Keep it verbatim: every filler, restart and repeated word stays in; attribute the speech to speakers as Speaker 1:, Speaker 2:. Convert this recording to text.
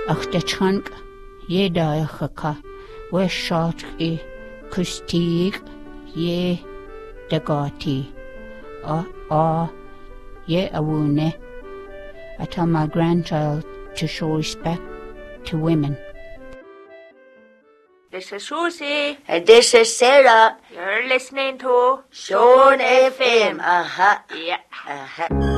Speaker 1: ach de trunk ye daachaka we shot I kustig ye de gati a a ye awune. I tell my grandchild to show respect to women.
Speaker 2: This is Susie.
Speaker 3: And this is Sarah.
Speaker 2: You're listening to
Speaker 3: Sean F M. Uh-huh.
Speaker 2: Yeah.
Speaker 3: Uh-huh.